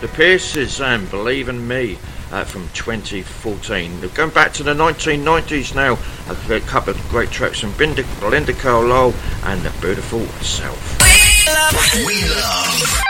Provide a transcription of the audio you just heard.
The Pierces and Believe in Me from 2014. They're going back to the 1990s now. A couple of great tracks from Belinda Carlisle and The Beautiful Self. We love